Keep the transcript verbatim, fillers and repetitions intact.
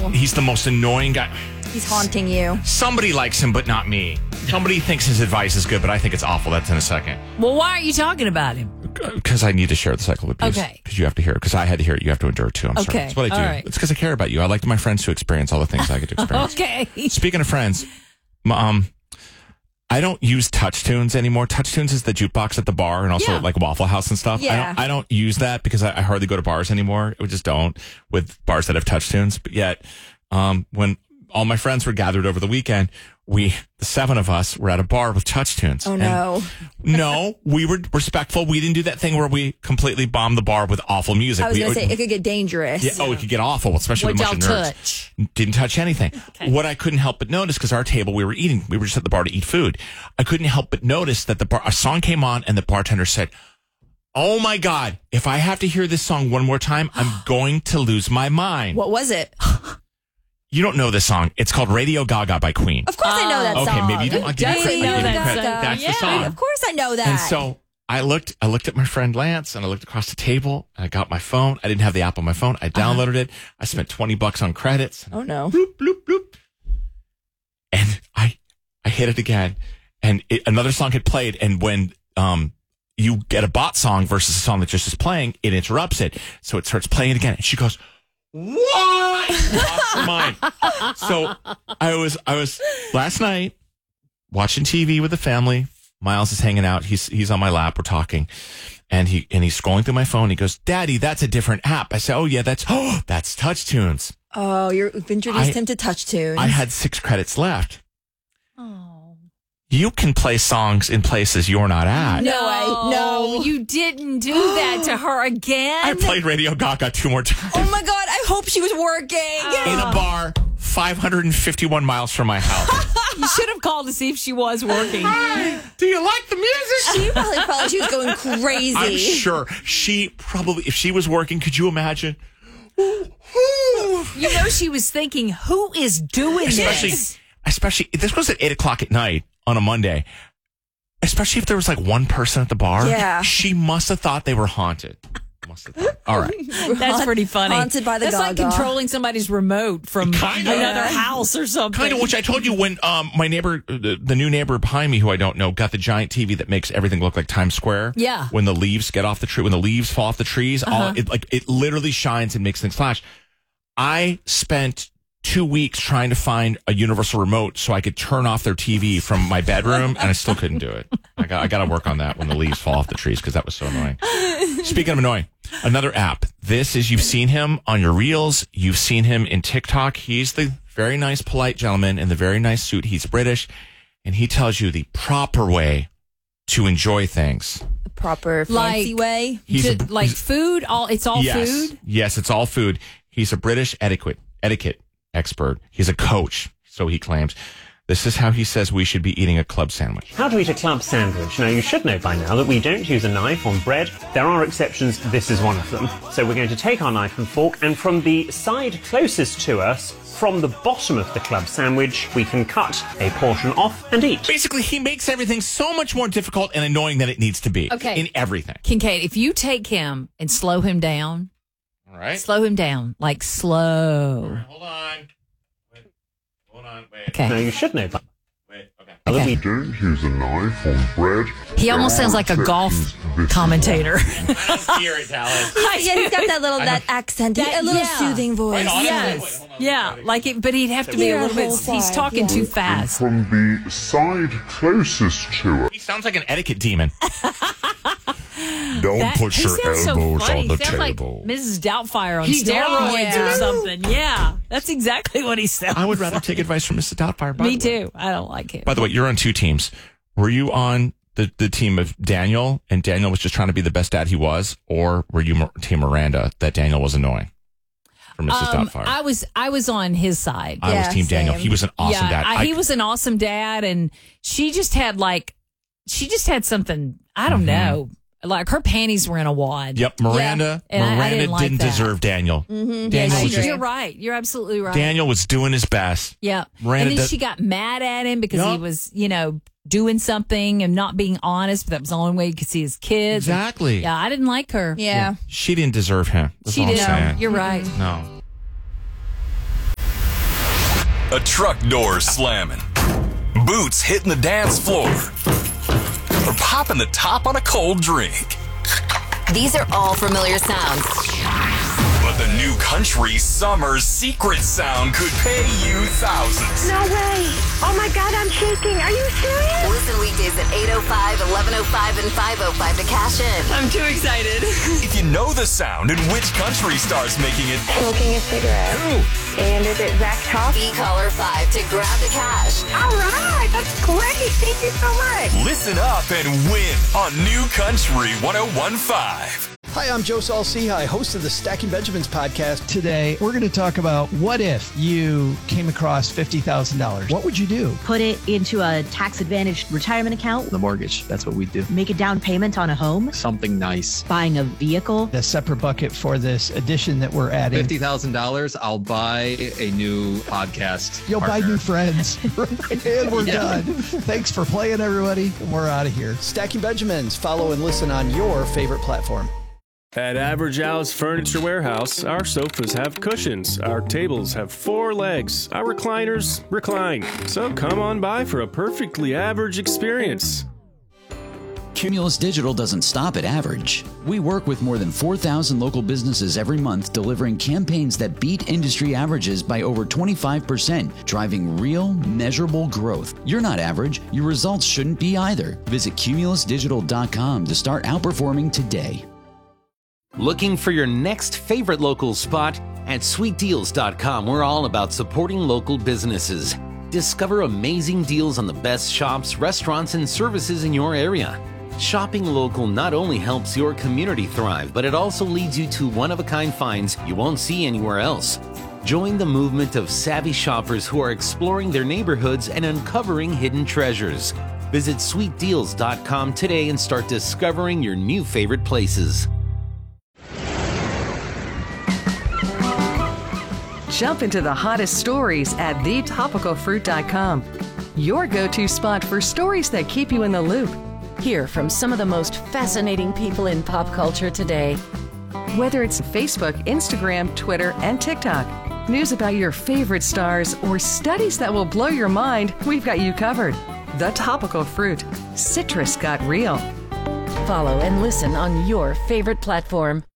he's the most annoying guy. He's haunting you. Somebody likes him, but not me. Somebody thinks his advice is good, but I think it's awful. That's in a second. Well, why aren't you talking about him? Because I need to share the cycle of abuse. Okay. Because you have to hear it. Because I had to hear it. You have to endure it too. I'm Okay. sorry. That's what I do. All right. It's because I care about you. I like my friends to experience all the things I get to experience. Okay. Speaking of friends, um, I don't use Touch Tunes anymore. Touch Tunes is the jukebox at the bar and also Yeah. like Waffle House and stuff. I Yeah. don't, I don't use that because I, I hardly go to bars anymore. I just don't with bars that have Touch Tunes. But yet, um, when all my friends were gathered over the weekend, we, the seven of us, were at a bar with Touch Tunes. Oh, And no. no, we were respectful. We didn't do that thing where we completely bombed the bar with awful music. I was we, going to say, it could get dangerous. yeah, oh, it could get awful, especially What'd with a bunch y'all of nerds. touch? Didn't touch anything. What I couldn't help but notice, because our table we were eating, we were just at the bar to eat food. I couldn't help but notice that the bar, a song came on, and the bartender said, "Oh my God! If I have to hear this song one more time, I'm going to lose my mind." What was it? You don't know this song? It's called "Radio Gaga" by Queen. Of course I know that Okay, song. maybe you don't. I'll give you credit. know I'll give you that credit. song. That's Yeah. the song. Of course I know that. And so I looked, I looked at my friend Lance and I looked across the table and I got my phone. I didn't have the app on my phone. I downloaded it. I spent twenty bucks on credits. Oh, no. Bloop, bloop, bloop. And I, I hit it again and it, another song had played. And when, um, you get a bot song versus a song that just is playing, it interrupts it. So it starts playing again. And she goes, "What?" Lost her mind. So I was, I was last night watching T V with the family. Miles is hanging out. He's he's on my lap. We're talking, and he and he's scrolling through my phone. He goes, "Daddy, that's a different app." I say, "Oh yeah, that's oh that's Touch Tunes." Oh, you've introduced I- him to Touch Tunes. I had six credits left. Oh. You can play songs in places you're not at. No, I, no. You didn't do that to her again. I played Radio Gaga two more times Oh, my God. I hope she was working. in a bar five hundred fifty-one miles from my house. You should have called to see if she was working. Do you like the music? She probably felt like she was going crazy. I'm sure she probably, if she was working, could you imagine? You know, she was thinking, who is doing Especially, this? especially, this was at eight o'clock at night on a Monday. Especially if there was like one person at the bar. Yeah. She must have thought they were haunted. Must have thought. All right. That's pretty funny. Haunted by the That's like Gaga. controlling somebody's remote from Kinda. another house or something. Kind of, which I told you when um, my neighbor, the, the new neighbor behind me, who I don't know, got the giant T V that makes everything look like Times Square. Yeah. When the leaves get off the tree, when the leaves fall off the trees, all it like it literally shines and makes things flash. I spent two weeks trying to find a universal remote so I could turn off their T V from my bedroom, and I still couldn't do it. I got I got to work on that when the leaves fall off the trees because that was so annoying. Speaking of annoying, another app. This is, you've seen him on your reels. You've seen him in TikTok. He's the very nice, polite gentleman in the very nice suit. He's British, and he tells you the proper way to enjoy things. The proper fancy Like- way. He's To, a, like he's- food, all it's all yes, food. yes, it's all food. He's a British etiquette etiquette expert. He's a coach, so he claims. This is how he says we should be eating a club sandwich. How to eat a club sandwich. Now, you should know by now that we don't use a knife on bread. There are exceptions. This is one of them. So we're going to take our knife and fork, and from the side closest to us, from the bottom of the club sandwich, we can cut a portion off and eat. Basically, he makes everything so much more difficult and annoying than it needs to be. Okay. In everything. Kincaid, if you take him and slow him down, All right. slow him down, like slow. Hold on. Wait. Hold on. Wait. Now, Okay. you should know by Wait. Okay. now that we Don't use a knife on bread. He almost sounds like a golf commentator. I don't hear it, Alice. Yeah, he's got that little that accent, That- a little yeah. soothing voice. Wait, honestly, Yes. wait, hold on. Yeah, like it, but he'd have to be a Your little bit. whole He's side, talking yeah. too fast. From the side closest to it. He sounds like an etiquette demon. Don't That- put he your sounds so elbows funny. on the He sounds table. like Missus Doubtfire on He does. steroids Yeah. or something. Yeah, that's exactly what he sounds. I would rather take advice from Missus Doubtfire. By Me the way. too. I don't like him. By the way, you're on two teams. Were you on the, the team of Daniel, and Daniel was just trying to be the best dad he was, or were you Mir- team Miranda, that Daniel was annoying for Missus Um, Doubtfire? I was I was on his side. I was Yeah, team Daniel. same. He was an awesome yeah, dad. I, he was an awesome dad, and she just had like she just had something. I don't know. Like her panties were in a wad. Yep, Miranda. And I- I Miranda didn't like that. deserve Daniel. Mm-hmm. Daniel I was agree. just You're right. You're absolutely right. Daniel was doing his best. Yeah. Miranda and then does- she got mad at him because he Yup. was, you know, doing something and not being honest, but that was the only way he could see his kids. Exactly. Yeah, I didn't like her. Yeah. She didn't deserve him. That's She all I'm didn't. saying. You're right. No. A truck door slamming. Boots hitting the dance floor. Or popping the top on a cold drink. These are all familiar sounds. But the new country summer secret sound could pay you thousands. No way. Oh my God, I'm shaking. Are you serious? Listen weekdays at eight oh five, eleven oh five, and five oh five to cash in. I'm too excited. If you know the sound and which country star's making it, Smoking a cigarette. who? And is it Zach Top? Be caller five to grab the cash. All right. That's great. Thank you so much. Listen up and win on New Country one oh one point five. Hi, I'm Joe Saul-Sehy, host of the Stacking Benjamins podcast. Today, we're going to talk about what if you came across fifty thousand dollars? What would you do? Put it into a tax-advantaged retirement account. The mortgage, that's what we do. Make a down payment on a home. Something nice. Buying a vehicle. A separate bucket for this addition that we're adding. fifty thousand dollars, I'll buy a new podcast. You'll partner. buy new friends. And we're Yeah. done. Thanks for playing, everybody. We're out of here. Stacking Benjamins. Follow and listen on your favorite platform. At Average Al's Furniture Warehouse, our sofas have cushions, our tables have four legs, our recliners recline. So come on by for a perfectly average experience. Cumulus Digital doesn't stop at average. We work with more than four thousand local businesses every month, delivering campaigns that beat industry averages by over twenty-five percent, driving real, measurable growth. You're not average. Your results shouldn't be either. Visit cumulus digital dot com to start outperforming today. Looking for your next favorite local spot? At sweet deals dot com, we're all about supporting local businesses. Discover amazing deals on the best shops, restaurants, and services in your area. Shopping local not only helps your community thrive, but it also leads you to one-of-a-kind finds you won't see anywhere else. Join the movement of savvy shoppers who are exploring their neighborhoods and uncovering hidden treasures. Visit sweet deals dot com today and start discovering your new favorite places. Jump into the hottest stories at the topical fruit dot com. Your go-to spot for stories that keep you in the loop. Hear from some of the most fascinating people in pop culture today. Whether it's Facebook, Instagram, Twitter, and TikTok, news about your favorite stars, or studies that will blow your mind, we've got you covered. The Topical Fruit. Citrus got real. Follow and listen on your favorite platform.